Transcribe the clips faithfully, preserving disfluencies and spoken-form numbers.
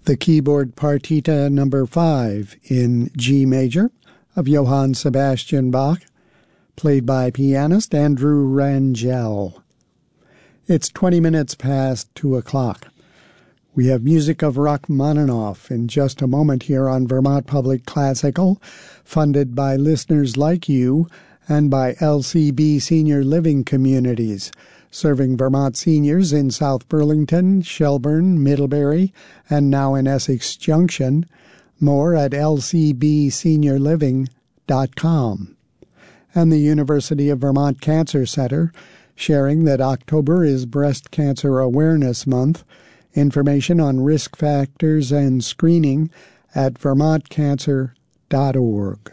the keyboard partita number five in G major of Johann Sebastian Bach, played by pianist Andrew Rangel. It's twenty minutes past two o'clock. We have music of Rachmaninoff in just a moment here on Vermont Public Classical, funded by listeners like you and by L C B Senior Living Communities, serving Vermont seniors in South Burlington, Shelburne, Middlebury, and now in Essex Junction. More at l c b senior living dot com. And the University of Vermont Cancer Center, sharing that October is Breast Cancer Awareness Month. Information on risk factors and screening at vermont cancer dot org.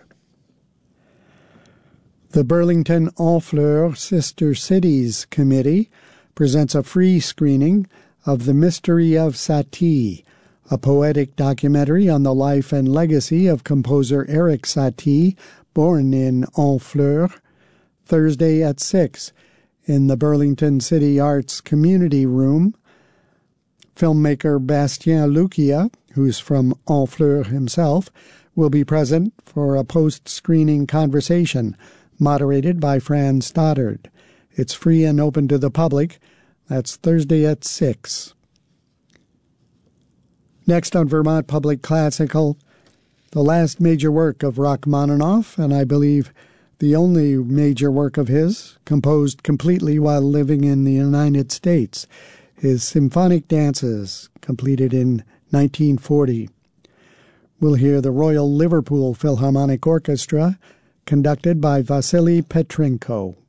The Burlington Honfleur Sister Cities Committee presents a free screening of The Mystery of Satie, a poetic documentary on the life and legacy of composer Erik Satie, born in Honfleur, Thursday at six in the Burlington City Arts Community Room. Filmmaker Bastien Lucia, who's from Honfleur himself, will be present for a post-screening conversation moderated by Fran Stoddard. It's free and open to the public. That's Thursday at six. Next on Vermont Public Classical, the last major work of Rachmaninoff, and I believe the only major work of his, composed completely while living in the United States, his Symphonic Dances, completed in nineteen forty. We'll hear the Royal Liverpool Philharmonic Orchestra, conducted by Vasily Petrenko.